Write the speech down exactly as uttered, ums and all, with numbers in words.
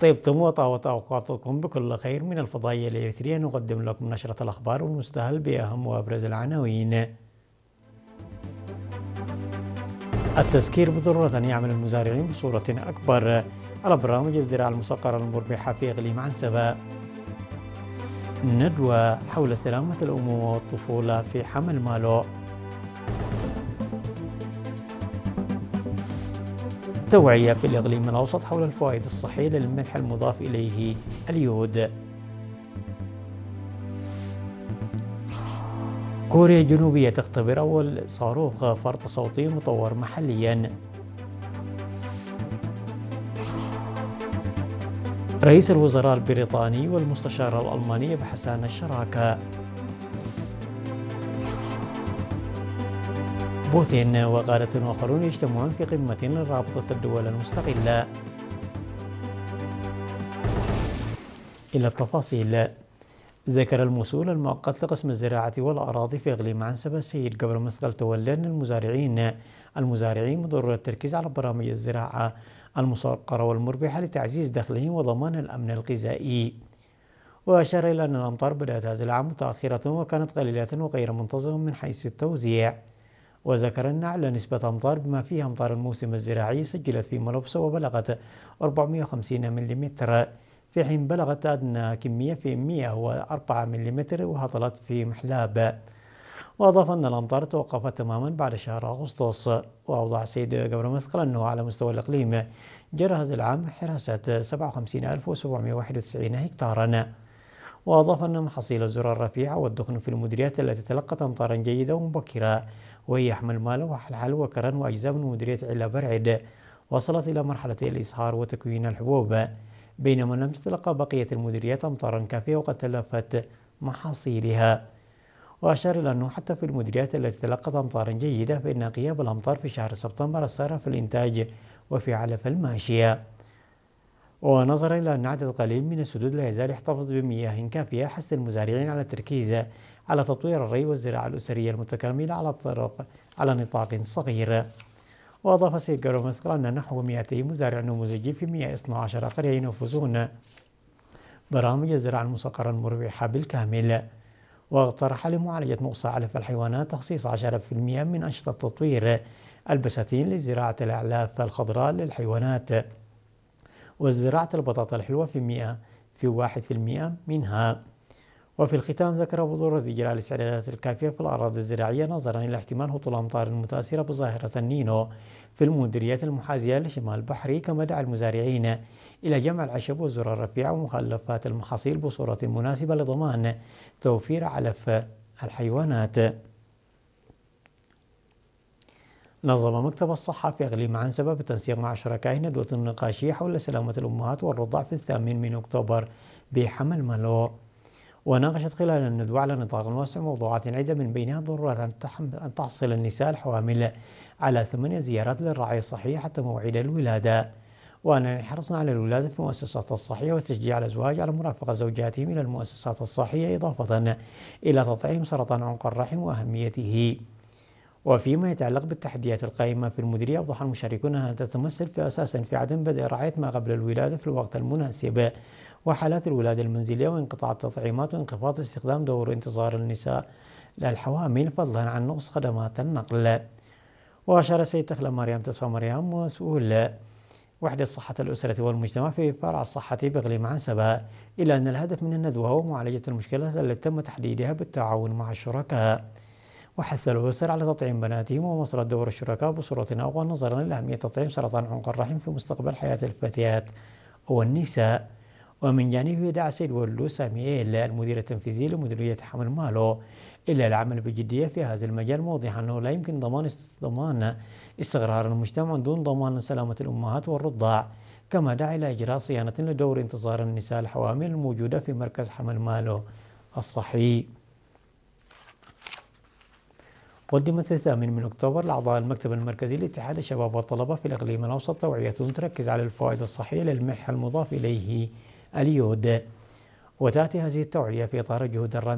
طيبتم وطابت أوقاتكم بكل خير. من الفضائية الإريترية نقدم لكم نشرة الأخبار والمستهل بأهم وأبرز العناوين. التذكير بضرورة أن يعمل المزارعين بصورة أكبر على برامج الزراعة المسقرة المربحة في إقليم عنسبة. ندوة حول سلامة الأمومة والطفولة في حمل مالو. توعية في الإقليم الأوسط حول الفوائد الصحية للملح المضاف إليه اليود. كوريا الجنوبية تختبر أول صاروخ فرط صوتي مطور محليا. رئيس الوزراء البريطاني والمستشارة الألمانية بحثان الشراكة. بوتين وقادة آخرون يجتمعون في قمة لرابطة الدول المستقلة. إلى التفاصيل. ذكر المسؤول المؤقت لقسم الزراعة والأراضي في إقليم عنسبة السيد قبل مثقل تولي أن المزارعين المزارعين بضرورة التركيز على برامج الزراعة المسقرة والمربحة لتعزيز دخلهم وضمان الأمن الغذائي. وأشار إلى أن الأمطار بدأت هذا العام متأخرة وكانت قليلة وغير منتظمة من حيث التوزيع. وذكر أن أعلى نسبة أمطار بما فيها أمطار الموسم الزراعي سجلت في ملوبسة وبلغت أربعمائة وخمسين ملم، في حين بلغت أدنى كمية في مائة وأربعة ملم وهطلت في محلاب. وأضاف أن الأمطار توقفت تماما بعد شهر أغسطس. وأوضح السيد قبل مثقل أنه على مستوى الإقليم جرى هذا العام حراسة سبعة وخمسين ألف وسبعمائة وواحد وتسعين هكتارا. وأضاف أن محاصيل الذرة الرفيعة والدخن في المديريات التي تلقت أمطارا جيدة ومبكرة وهي حمل مالو وحلحل وكرن وأجزاء من مديرية علا برعد وصلت إلى مرحلة الإصهار وتكوين الحبوب، بينما لم تتلقى بقية المديريات أمطارا كافية وقد تلفت محاصيلها. وأشار إلى أنه حتى في المديريات التي تلقت أمطارا جيدة فإن غياب الأمطار في شهر سبتمبر أثر في الإنتاج وفي علف الماشية. ونظرا إلى أن عدد قليل من السدود لا يزال يحتفظ بمياه كافية، حث المزارعين على التركيز على تطوير الري والزراعة الأسرية المتكاملة على الطرق على نطاق صغير. وأضاف السيد قبل مثقل أن نحو مئتي مزارع نموذجي في مئة واثني عشر قرية ينفذون برامج الزراعة المسقرة المربحة بالكامل. واقترح لمعالجة نقص علف الحيوانات تخصيص عشرة بالمئة من أنشطة تطوير البساتين لزراعة الأعلاف الخضراء للحيوانات وزراعة البطاطا الحلوة في مئة في واحد بالمئة منها. وفي الختام ذكر بضرورة إجراء الاستعدادات الكافية في الأراضي الزراعية نظرا إلى احتمال هطول أمطار متأثرة بظاهرة النينو في المديريات المحاذية لشمال البحري، كما دعا المزارعين إلى جمع العشب والذرة الرفيعة ومخلفات المحاصيل بصورة مناسبة لضمان توفير علف الحيوانات. نظم مكتب الصحة في إقليم عنسبة بالتنسيق مع شركائه ندوة نقاشية حول سلامة الأمهات والرضع في الثامن من أكتوبر بحمل مالو. وناقشت خلال الندوة على نطاق واسع موضوعات عدة من بينها ضرورة أن تحصل النساء الحوامل على ثمانية زيارات للرعاية الصحية حتى موعد الولادة، وأننا حرصنا على الولادة في المؤسسات الصحية وتشجيع الأزواج على مرافقة زوجاتهم إلى المؤسسات الصحية، إضافة إلى تطعيم سرطان عنق الرحم وأهميته. وفيما يتعلق بالتحديات القائمة في المديرية، أوضح المشاركون أنها تتمثل في أساسا في عدم بدء رعاية ما قبل الولادة في الوقت المناسب، وحالات الولادة المنزلية وانقطاع التطعيمات وانخفاض استخدام دور انتظار النساء للحوامل فضلا عن نقص خدمات النقل. وأشار السيد تخلى مريم تصفى مريم مسؤول وحدة صحة الأسرة والمجتمع في فرع الصحة بإقليم عنسبة إلى أن الهدف من الندوة هو معالجة المشكلات التي تم تحديدها بالتعاون مع الشركاء، وحث الأسر على تطعيم بناتهم ومواصلة دور الشركاء بصورة أقوى نظرا لأهمية تطعيم سرطان عنق الرحم في مستقبل حياة الفتيات والنساء. ومن جانبه دعا السيد ولو سامييل المدير التنفيذي لمديرية حمل مالو إلى العمل بجدية في هذا المجال، موضحا أنه لا يمكن ضمان ضمان استقرار المجتمع دون ضمان سلامة الأمهات والرضاع، كما دعا إلى إجراء صيانة لدور انتظار النساء الحوامل الموجودة في مركز حمل مالو الصحي. قدمت في الثامن من أكتوبر لأعضاء المكتب المركزي لاتحاد الشباب والطلبة في الإقليم الأوسط توعية تركز على الفوائد الصحية للملح المضاف إليه اليود. وتأتي هذه التوعية في إطار الجهود الرامية